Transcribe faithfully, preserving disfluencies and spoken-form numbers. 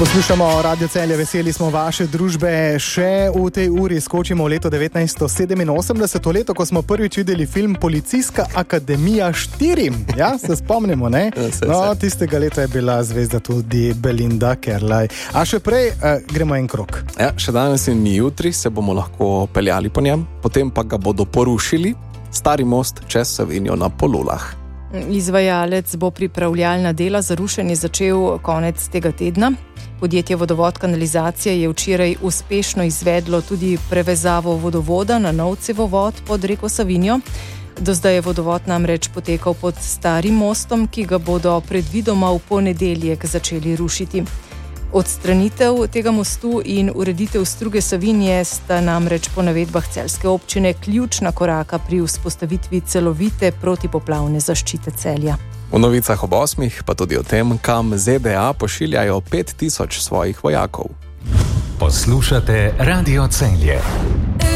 Poslušamo Radio Celje, veseli smo vaše družbe. Še v tej uri skočimo v leto devetnajststo sedeminosemdeset, v leto, ko smo prvič videli film Policijska akademija štiri. Ja, se spomnimo, ne? No, tistega leta je bila zvezda tudi Belinda Carlisle. A še prej, eh, gremo en krog. Ja, še danes in jutri se bomo lahko peljali po njem, potem pa ga bodo porušili. Stari most čez Savinjo na Polulah. Izvajalec bo pripravljalna dela za rušenje začel konec tega tedna. Podjetje Vodovod kanalizacije je včeraj uspešno izvedlo tudi prevezavo vodovoda na nov cevovod pod reko Savinjo. Do zdaj je vodovod namreč potekal pod starim mostom, ki ga bodo predvidoma v ponedeljek začeli rušiti. Odstranitev tega mostu in ureditev struge Savinje sta namreč po navedbah celjske občine ključna koraka pri vzpostavitvi celovite protipoplavne zaščite Celja. V novicah ob osmih pa tudi o tem, kam Z D A pošiljajo pet tisoč svojih vojakov. Poslušate Radio Celje.